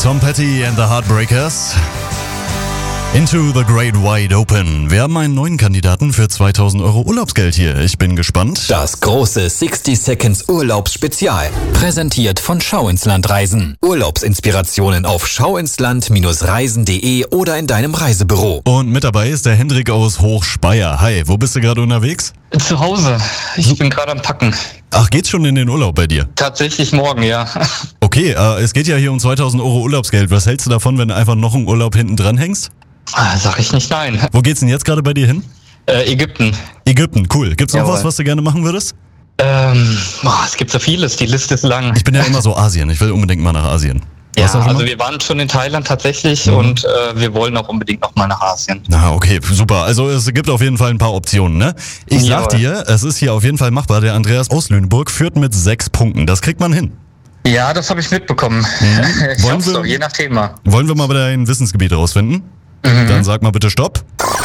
Tom Petty and the Heartbreakers. Into the Great Wide Open. Wir haben einen neuen Kandidaten für 2000 Euro Urlaubsgeld hier. Ich bin gespannt. Das große 60 Seconds Urlaubsspezial. Präsentiert von Schau ins Land Reisen. Urlaubsinspirationen auf schauinsland-reisen.de oder in deinem Reisebüro. Und mit dabei ist der Hendrik aus Hochspeyer. Hi, wo bist du gerade unterwegs? Zu Hause. Ich bin gerade am Packen. Ach, geht's schon in den Urlaub bei dir? Tatsächlich morgen, ja. Okay, es geht ja hier um 2000 Euro Urlaubsgeld. Was hältst du davon, wenn du einfach noch einen Urlaub hinten dran hängst? Sag ich nicht nein. Wo geht's denn jetzt gerade bei dir hin? Ägypten. Ägypten, cool. Gibt's noch Jawohl. was du gerne machen würdest? Es gibt so vieles, die Liste ist lang. Ich bin ja immer so Asien. Ich will unbedingt mal nach Asien. Ja, Warst du da schon also mal? wir waren schon in Thailand tatsächlich und wir wollen auch unbedingt noch mal nach Asien. Na, okay, super. Also es gibt auf jeden Fall ein paar Optionen, ne? Ich sag Jawohl. dir, es ist hier auf jeden Fall machbar. Der Andreas aus Lüneburg führt mit 6 Punkten. Das kriegt man hin. Ja, das habe ich mitbekommen. Ich Wollen hoffe wir- doch, je nach Thema. Wollen wir mal dein Wissensgebiet rausfinden? Dann sag mal bitte Stopp.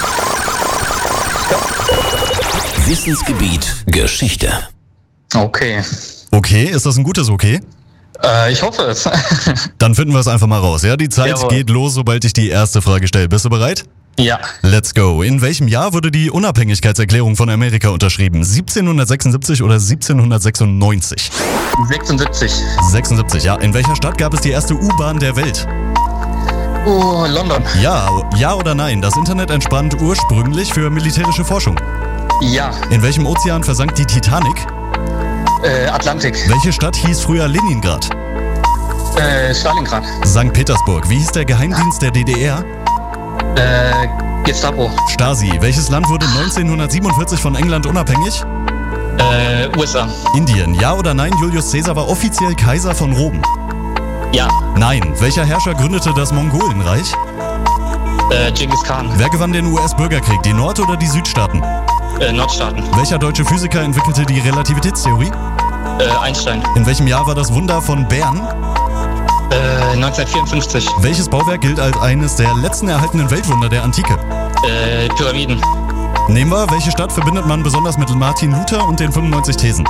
Wissensgebiet Geschichte. Okay. Okay, ist das ein gutes Okay? Ich hoffe es. Dann finden wir es einfach mal raus. Ja, die Zeit Jawohl. geht los, sobald ich die erste Frage stelle. Bist du bereit? Ja. Let's go. In welchem Jahr wurde die Unabhängigkeitserklärung von Amerika unterschrieben? 1776 oder 1796? 76. 76, ja. In welcher Stadt gab es die erste U-Bahn der Welt? Oh, London. Ja oder nein? Das Internet entspannt ursprünglich für militärische Forschung. Ja. In welchem Ozean versank die Titanic? Atlantik. Welche Stadt hieß früher Leningrad? Stalingrad. St. Petersburg. Wie hieß der Geheimdienst der DDR? Gestapo. Stasi. Welches Land wurde 1947 von England unabhängig? USA. Indien. Ja oder nein? Julius Caesar war offiziell Kaiser von Rom. Ja. Nein. Welcher Herrscher gründete das Mongolenreich? Genghis Khan. Wer gewann den US-Bürgerkrieg? Die Nord- oder die Südstaaten? Nordstaaten. Welcher deutsche Physiker entwickelte die Relativitätstheorie? Einstein. In welchem Jahr war das Wunder von Bern? 1954. Welches Bauwerk gilt als eines der letzten erhaltenen Weltwunder der Antike? Pyramiden. Nehmen wir, welche Stadt verbindet man besonders mit Martin Luther und den 95 Thesen?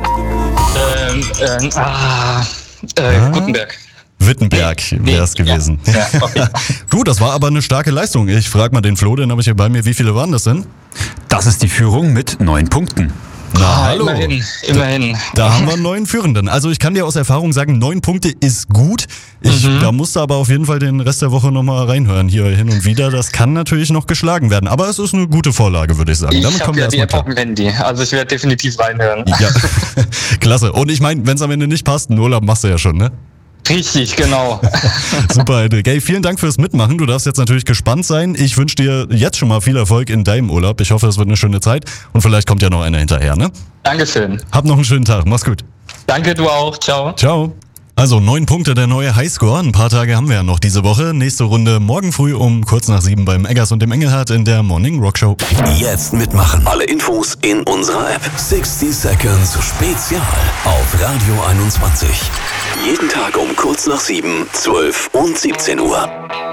Gutenberg. Wittenberg wäre es gewesen. Ja, okay. Du, das war aber eine starke Leistung. Ich frage mal den Flo, den habe ich hier bei mir. Wie viele waren das denn? Das ist die Führung mit 9 Punkten. Na, hallo. Immerhin. Da haben wir einen neuen Führenden. Also ich kann dir aus Erfahrung sagen, 9 Punkte ist gut. Da musst du aber auf jeden Fall den Rest der Woche nochmal reinhören, hier hin und wieder. Das kann natürlich noch geschlagen werden. Aber es ist eine gute Vorlage, würde ich sagen. Ich Damit habe kommen wir ja die erstmal App auf klar. dem Handy. Also ich werde definitiv reinhören. Ja, klasse. Und ich meine, wenn es am Ende nicht passt, einen Urlaub machst du ja schon, ne? Richtig, genau. Super, Hendrik. Hey, vielen Dank fürs Mitmachen. Du darfst jetzt natürlich gespannt sein. Ich wünsche dir jetzt schon mal viel Erfolg in deinem Urlaub. Ich hoffe, es wird eine schöne Zeit. Und vielleicht kommt ja noch einer hinterher, ne? Dankeschön. Hab noch einen schönen Tag. Mach's gut. Danke, du auch. Ciao. Ciao. Also 9 Punkte, der neue Highscore. Ein paar Tage haben wir ja noch diese Woche. Nächste Runde morgen früh um kurz nach 7 beim Eggers und dem Engelhardt in der Morning Rock Show. Jetzt mitmachen. Alle Infos in unserer App. 60 Seconds Spezial auf Radio 21. Jeden Tag um kurz nach 7, 12 und 17 Uhr.